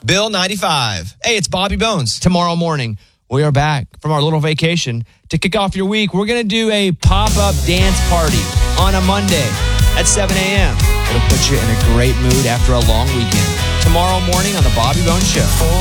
Bill 95. Hey, it's Bobby Bones. Tomorrow morning, we are back from our little vacation. To kick off your week, we're going to do a pop-up dance party on a Monday at 7 a.m. It'll put you in a great mood after a long weekend. Tomorrow morning on The Bobby Bones Show.